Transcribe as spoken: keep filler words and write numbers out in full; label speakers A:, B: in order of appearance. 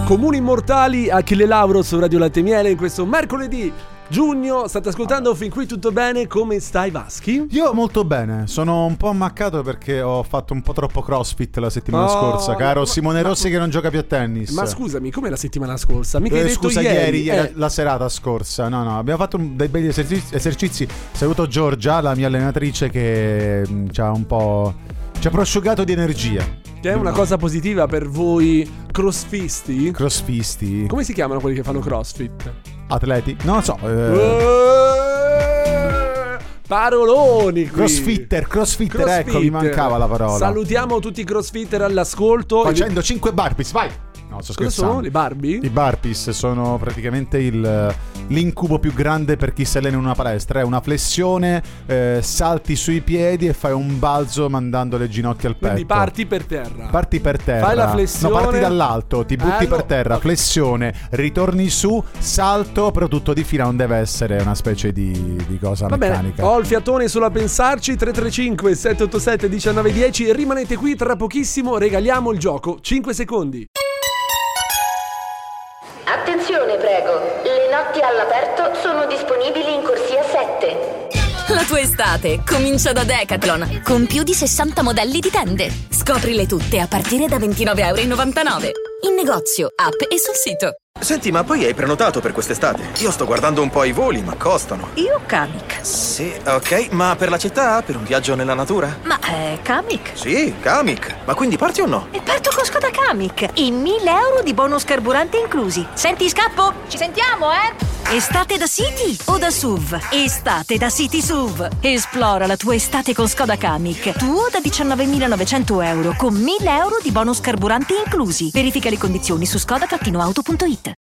A: Comuni Immortali, Achille Lauro su Radio Latte e Miele in questo mercoledì giugno. State ascoltando fin qui tutto bene? Come stai, Vaschi?
B: Io molto bene, sono un po' ammaccato perché ho fatto un po' troppo crossfit la settimana oh, scorsa, caro ma, Simone ma, Rossi che non gioca più a tennis.
A: Ma scusami, come la settimana scorsa? Mica
B: eh,
A: hai detto
B: scusa,
A: ieri,
B: ieri
A: eh.
B: la serata scorsa. No, no, abbiamo fatto dei belli esercizi, esercizi. Saluto Giorgia, la mia allenatrice, che mh, ci ha un po' ci ha prosciugato di energia.
A: Che è una cosa positiva per voi crossfisti?
B: Crossfisti?
A: Come si chiamano quelli che fanno crossfit?
B: Atleti? Non lo so. Eh...
A: Uh, paroloni qui.
B: Crossfitter, crossfitter, crossfitter, ecco, mi mancava la parola.
A: Salutiamo tutti i crossfitter all'ascolto.
B: Facendo cinque burpees, vai. No, sto
A: Cosa
B: scherzando.
A: sono? I Barbie?
B: I burpees sono praticamente il, l'incubo più grande per chi si allena in una palestra. È una flessione, eh, salti sui piedi e fai un balzo mandando le ginocchia al petto.
A: Quindi parti per terra.
B: Parti per terra.
A: Fai la flessione.
B: No, parti dall'alto, ti butti
A: eh,
B: per
A: no.
B: terra, flessione, ritorni su, salto, però tutto di fila, non deve essere una specie di, di cosa
A: Va
B: meccanica.
A: Bene, ho il fiatone solo a pensarci. Tre tre cinque sette otto sette uno nove uno zero. Rimanete qui, tra pochissimo regaliamo il gioco. cinque secondi.
C: Attenzione, prego. Le notti all'aperto sono disponibili in corsia sette.
D: La tua estate comincia da Decathlon, con più di sessanta modelli di tende. Scoprile tutte a partire da ventinove virgola novantanove euro. In negozio, app e sul sito.
E: Senti, ma poi hai prenotato per quest'estate? Io sto guardando un po' i voli, ma costano.
F: Io Kamiq.
E: Sì, ok, ma per la città? Per un viaggio nella natura?
F: Ma è Kamiq?
E: Sì, Kamiq. Ma quindi parti o no?
F: E parto con Skoda Kamiq e mille euro di bonus carburante inclusi. Senti, scappo? Ci sentiamo, eh? Estate da City o da S U V? Estate da City S U V. Esplora la tua estate con Skoda Kamiq. Tuo da diciannovemilanovecento euro con mille euro di bonus carburante inclusi. Verifica le condizioni su skoda auto punto it.